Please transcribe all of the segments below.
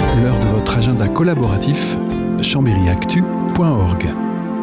l'heure de votre agenda collaboratif chambéryactu.org.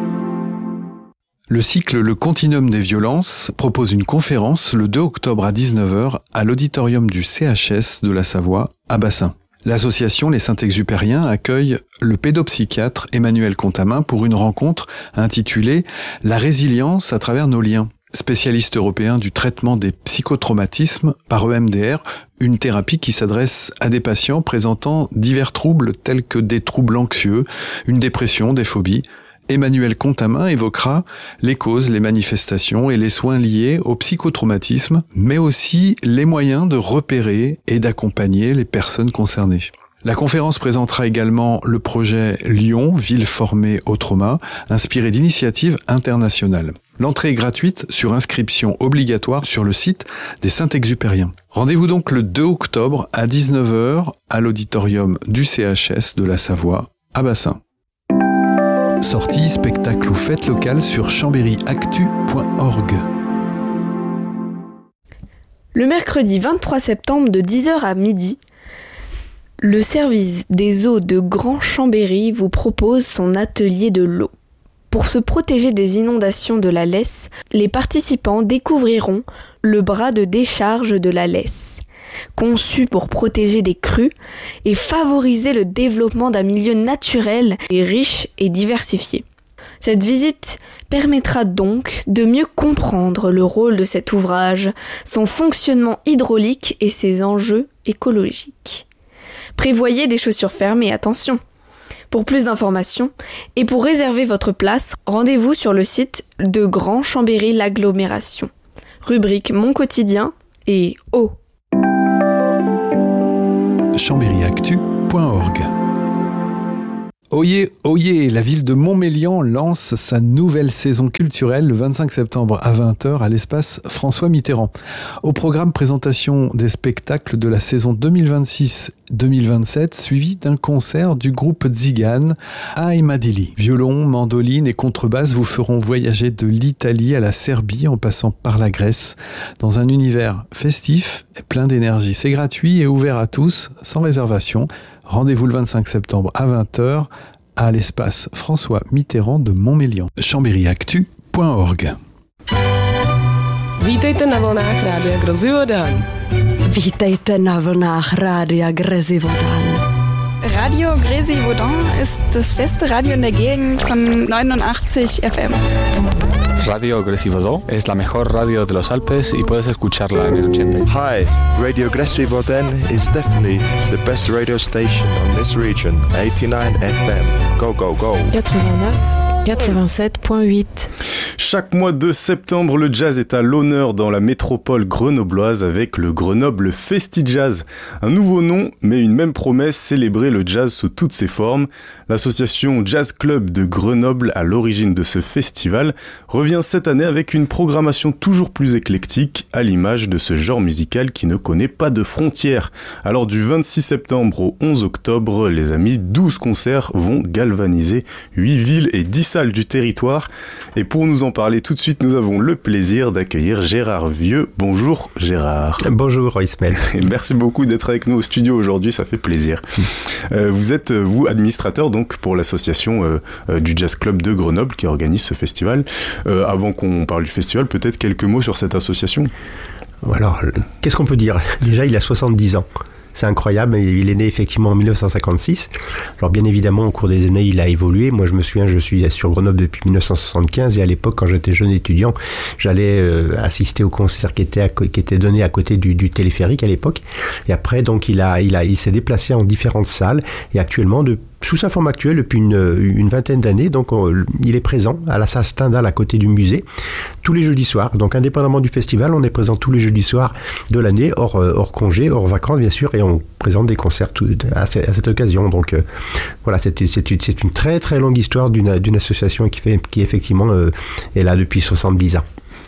Le cycle Le Continuum des violences propose une conférence le 2 octobre à 19h à l'auditorium du CHS de la Savoie à Bassin. L'association Les Saint-Exupériens accueille le pédopsychiatre Emmanuel Contamin pour une rencontre intitulée « La résilience à travers nos liens ». Spécialiste européen du traitement des psychotraumatismes par EMDR, une thérapie qui s'adresse à des patients présentant divers troubles tels que des troubles anxieux, une dépression, des phobies. Emmanuel Contamin évoquera les causes, les manifestations et les soins liés au psychotraumatisme, mais aussi les moyens de repérer et d'accompagner les personnes concernées. La conférence présentera également le projet Lyon, ville formée au trauma, inspiré d'initiatives internationales. L'entrée est gratuite sur inscription obligatoire sur le site des Saint-Exupériens. Rendez-vous donc le 2 octobre à 19h à l'auditorium du CHS de la Savoie à Bassin. Sorties, spectacles ou fêtes locales sur chambéryactu.org. Le mercredi 23 septembre de 10h à midi, le service des eaux de Grand Chambéry vous propose son atelier de l'eau. Pour se protéger des inondations de la Lesse, les participants découvriront le bras de décharge de la Lesse, conçu pour protéger des crues et favoriser le développement d'un milieu naturel et riche et diversifié. Cette visite permettra donc de mieux comprendre le rôle de cet ouvrage, son fonctionnement hydraulique et ses enjeux écologiques. Prévoyez des chaussures fermées, attention. Pour plus d'informations et pour réserver votre place, rendez-vous sur le site de Grand Chambéry l'agglomération. Rubrique Mon quotidien et eau. chambéryactu.org. Oyez, oyez, la ville de Montmélian lance sa nouvelle saison culturelle le 25 septembre à 20h à l'espace François Mitterrand. Au programme, présentation des spectacles de la saison 2026-2027, suivi d'un concert du groupe Tzigan à Imadili. Violon, mandoline et contrebasse vous feront voyager de l'Italie à la Serbie en passant par la Grèce, dans un univers festif et plein d'énergie. C'est gratuit et ouvert à tous, sans réservation. Rendez-vous le 25 septembre à 20h à l'espace François Mitterrand de Montmélian. chambéryactu.org. Vítejte na vlnách Rádia Grozy Vodan. Vítejte na vlnách Rádia Grozy Vodan. Radio Grozy Vodan ist das beste Radio in der Gegend von 89 FM. Radio Grozy Vodan es la mejor radio de los Alpes y puedes escucharla en el 80. Hi, Radio Grozy Vodan is definitely the best radio station on this region, 89 FM. Go, go, go. 87.8. Chaque mois de septembre, le jazz est à l'honneur dans la métropole grenobloise avec le Grenoble Festi-Jazz. Un nouveau nom, mais une même promesse, célébrer le jazz sous toutes ses formes. L'association Jazz Club de Grenoble, à l'origine de ce festival, revient cette année avec une programmation toujours plus éclectique, à l'image de ce genre musical qui ne connaît pas de frontières. Alors du 26 septembre au 11 octobre, les amis, 12 concerts vont galvaniser 8 villes et 10 salles du territoire. Et pour nous en parler tout de suite, nous avons le plaisir d'accueillir Gérard Vieux. Bonjour Gérard. Bonjour Ismaël. Et merci beaucoup d'être avec nous au studio aujourd'hui, ça fait plaisir. Vous êtes, vous, administrateur donc pour l'association du Jazz Club de Grenoble qui organise ce festival. Avant qu'on parle du festival, peut-être quelques mots sur cette association. Alors, qu'est-ce qu'on peut dire ? Déjà, il a 70 ans. C'est incroyable, il est né effectivement en 1956. Alors bien évidemment, au cours des années, il a évolué. Moi, je me souviens, je suis sur Grenoble depuis 1975 et à l'époque, quand j'étais jeune étudiant, j'allais assister au concert qui était donné à côté du téléphérique à l'époque. Et après, donc, il s'est déplacé en différentes salles et actuellement, sous sa forme actuelle, depuis une vingtaine d'années, donc il est présent à la salle Stendhal à côté du musée tous les jeudis soirs. Donc indépendamment du festival, on est présent tous les jeudis soirs de l'année, hors congé, hors vacances bien sûr, et on présente des concerts à cette occasion. Donc voilà, c'est une très très longue histoire d'une association qui effectivement est là depuis 70 ans.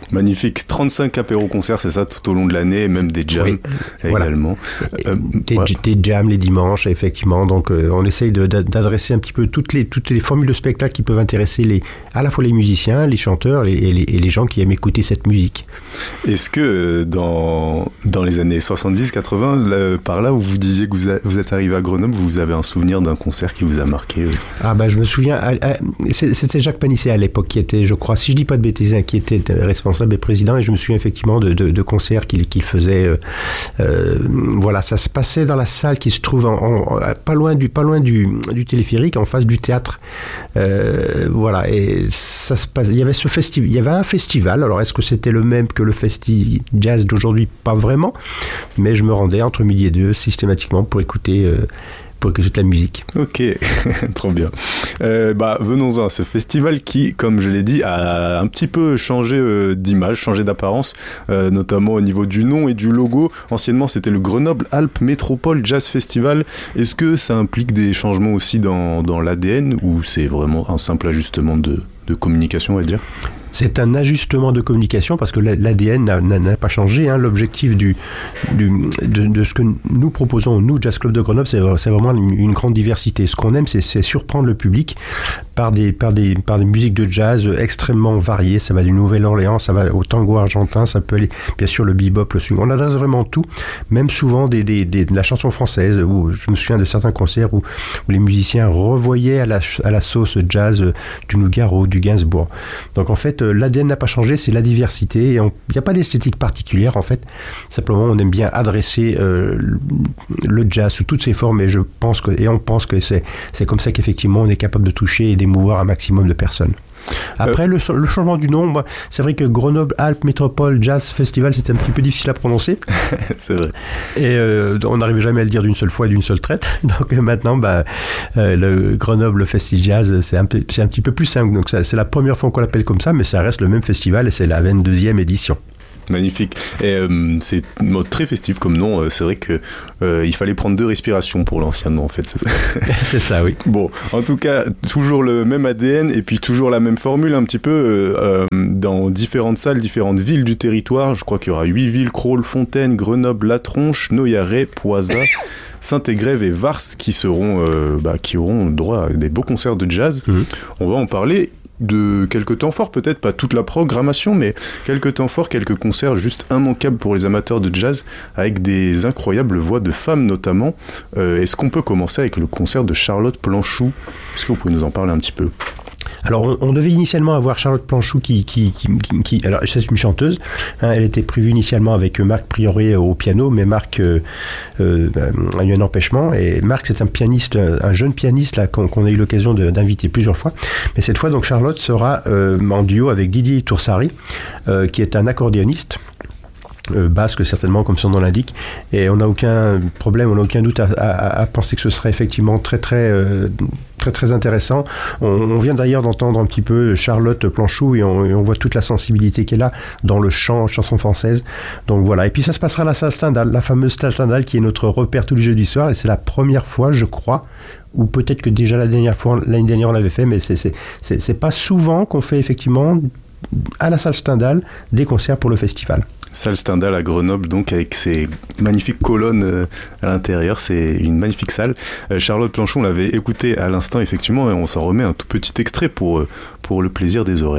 Magnifique, 35 apéro-concerts, c'est ça, tout au long de l'année, même des jams également. Voilà. Des jams les dimanches, effectivement. Donc, on essaye d'adresser un petit peu toutes les formules de spectacle qui peuvent intéresser à la fois les musiciens, les chanteurs et les gens qui aiment écouter cette musique. Est-ce que dans les années 70-80, par là où vous disiez que vous êtes arrivé à Grenoble, vous avez un souvenir d'un concert qui vous a marqué? Ah je me souviens, c'était Jacques Panisset à l'époque qui était, je crois, si je dis pas de bêtises, qui était responsable et président, et je me souviens effectivement de concerts qu'il faisait. Voilà, ça se passait dans la salle qui se trouve pas loin du téléphérique, en face du théâtre. Voilà, et ça se passe. Il y avait un festival. Alors, est-ce que c'était le même que le Festi Jazz d'aujourd'hui? Pas vraiment, mais je me rendais entre midi et deux systématiquement pour écouter toute la musique. Ok, trop bien. Venons-en à ce festival qui, comme je l'ai dit, a un petit peu changé d'image, changé d'apparence, notamment au niveau du nom et du logo. Anciennement, c'était le Grenoble Alpes Métropole Jazz Festival. Est-ce que ça implique des changements aussi dans l'ADN ou c'est vraiment un simple ajustement de communication, on va dire? C'est un ajustement de communication parce que l'ADN n'a pas changé. Hein. L'objectif de ce que nous proposons, nous, Jazz Club de Grenoble, c'est vraiment une grande diversité. Ce qu'on aime, c'est surprendre le public par des musiques de jazz extrêmement variées. Ça va du Nouvelle-Orléans, ça va au tango argentin, ça peut aller, bien sûr, le bebop, le swing. On adresse vraiment tout, même souvent de la chanson française, où je me souviens de certains concerts où les musiciens revoyaient à la sauce jazz du Nougaro, du Gainsbourg. Donc en fait, l'ADN n'a pas changé, c'est la diversité. Il n'y a pas d'esthétique particulière en fait. Simplement, on aime bien adresser le jazz sous toutes ses formes et on pense que c'est comme ça qu'effectivement on est capable de toucher et d'émouvoir un maximum de personnes. Après, le changement du nom, c'est vrai que Grenoble Alpes Métropole Jazz Festival, c'était un petit peu difficile à prononcer. C'est vrai. Et on n'arrivait jamais à le dire d'une seule fois et d'une seule traite. Donc maintenant, le Grenoble Festi Jazz, c'est un petit peu plus simple. Donc c'est la première fois qu'on l'appelle comme ça, mais ça reste le même festival et c'est la 22e édition. Magnifique. Et c'est très festif comme nom. C'est vrai que il fallait prendre 2 respirations pour l'ancien nom en fait. C'est ça, oui. Bon, en tout cas, toujours le même ADN et puis toujours la même formule un petit peu dans différentes salles, différentes villes du territoire. Je crois qu'il y aura 8 villes: Crolles, Fontaine, Grenoble, La Tronche, Noyaret, Poisat, Saint-Égrève et Vars qui auront droit à des beaux concerts de jazz. On va en parler de quelques temps forts, peut-être pas toute la programmation, mais quelques temps forts, quelques concerts juste immanquables pour les amateurs de jazz, avec des incroyables voix de femmes notamment. Est-ce qu'on peut commencer avec le concert de Charlotte Planchou? Est-ce que vous pouvez nous en parler un petit peu? Alors, on devait initialement avoir Charlotte Planchou qui alors, c'est une chanteuse. Hein, elle était prévue initialement avec Marc Prioré au piano, mais Marc a eu un empêchement. Et Marc, c'est un jeune pianiste là, qu'on a eu l'occasion d'inviter plusieurs fois. Mais cette fois, donc, Charlotte sera en duo avec Didier Toursari, qui est un accordéoniste. Basque certainement, comme son nom l'indique, et on n'a aucun problème, on n'a aucun doute à penser que ce serait effectivement très très intéressant. On vient d'ailleurs d'entendre un petit peu Charlotte Planchou et on voit toute la sensibilité qu'elle a dans le chant, chanson française. Donc voilà, et puis ça se passera à la salle Stendhal, la fameuse salle Stendhal qui est notre repère tous les jeudis soirs, et c'est la première fois, je crois, ou peut-être que déjà l'année dernière on l'avait fait, mais c'est pas souvent qu'on fait effectivement à la salle Stendhal des concerts pour le festival. Salle Stendhal à Grenoble, donc avec ses magnifiques colonnes à l'intérieur, c'est une magnifique salle. Charlotte Planchon, on l'avait écouté à l'instant effectivement, et on s'en remet un tout petit extrait pour le plaisir des oreilles.